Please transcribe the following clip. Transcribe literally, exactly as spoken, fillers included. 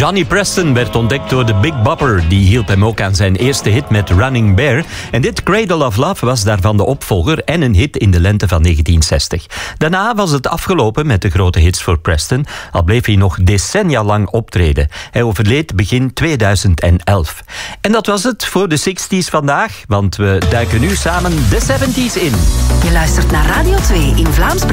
Johnny Preston werd ontdekt door de Big Bopper. Die hielp hem ook aan zijn eerste hit met Running Bear. En dit Cradle of Love was daarvan de opvolger en een hit in de lente van negentien zestig. Daarna was het afgelopen met de grote hits voor Preston, al bleef hij nog decennia lang optreden. Hij overleed begin tweeduizend elf. En dat was het voor de zestig's vandaag, want we duiken nu samen de zeventig's in. Je luistert naar Radio twee in Vlaams-Brabant.